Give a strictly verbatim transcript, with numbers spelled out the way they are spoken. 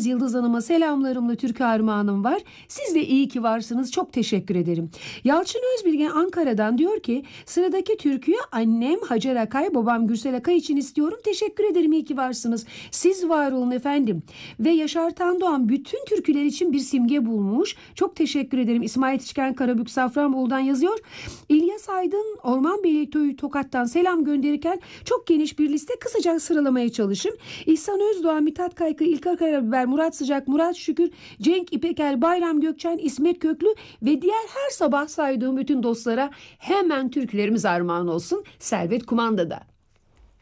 Deniz Yıldız Hanım'a selamlarımla türkü armağanım var. Siz de iyi ki varsınız. Çok teşekkür ederim. Yalçın Özbilgen Ankara'dan diyor ki sıradaki türküyü annem Hacer Akay, babam Gürsel Akay için istiyorum. Teşekkür ederim, iyi ki varsınız. Siz var olun efendim. Ve Yaşar Tandoğan bütün türküler için bir simge bulmuş. Çok teşekkür ederim. İsmail Tiçken Karabük Safranbolu'dan yazıyor. İlyas Aydın Orman Beyliktöy Tokat'tan selam gönderirken çok geniş bir liste, kısaca sıralamaya çalışayım. İhsan Özdoğan, Mithat Kaykı, İlkar Karabiber, Murat Sıcak, Murat Şükür, Cenk İpeker, Bayram Gökçen, İsmet Köklü ve diğer her sabah saydığım bütün dostlara hemen türkülerimiz armağan olsun. Servet Kumanda'da.